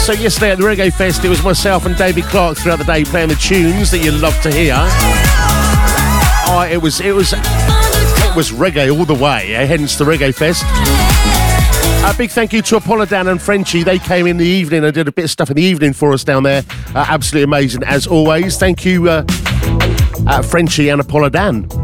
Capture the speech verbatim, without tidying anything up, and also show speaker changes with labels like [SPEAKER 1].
[SPEAKER 1] So yesterday at the Reggae Fest, it was myself and David Clark throughout the day playing the tunes that you love to hear. Oh, it was it was it was reggae all the way, eh? Hence the Reggae Fest. A big thank you to Apollo Dan and Frenchie. They came in the evening and did a bit of stuff in the evening for us down there. Uh, absolutely amazing as always. Thank you, uh, uh, Frenchie and Apollo Dan.